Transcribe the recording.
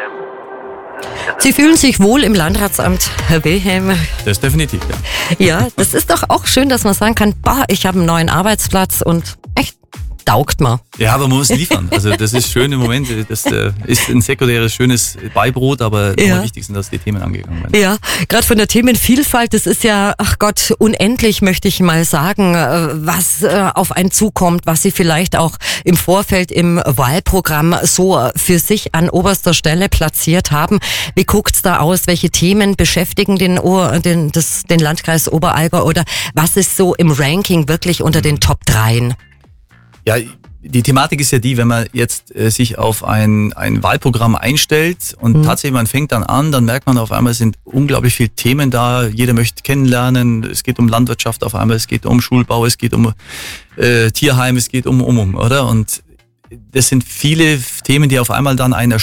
Sie fühlen sich wohl im Landratsamt, Herr Wilhelm? Das definitiv, ja. Ja, das ist doch auch schön, dass man sagen kann, ich habe einen neuen Arbeitsplatz und echt taugt man. Ja, aber man muss liefern. Also das ist schön im Moment. Das ist ein sekundäres, schönes Beibrot, aber am wichtigsten, dass die Themen angegangen werden. Ja, gerade von der Themenvielfalt, das ist ja, ach Gott, unendlich, möchte ich mal sagen, was auf einen zukommt, was Sie vielleicht auch im Vorfeld im Wahlprogramm so für sich an oberster Stelle platziert haben. Wie guckt's da aus? Welche Themen beschäftigen den Landkreis Oberallgäu oder was ist so im Ranking wirklich unter den Top 3? Ja, die Thematik ist ja die, wenn man jetzt sich auf ein Wahlprogramm einstellt und tatsächlich man fängt dann an, dann merkt man auf einmal, es sind unglaublich viele Themen da, jeder möchte kennenlernen, es geht um Landwirtschaft auf einmal, es geht um Schulbau, es geht um Tierheim, es geht um, oder? Und das sind viele Themen, die auf einmal dann einer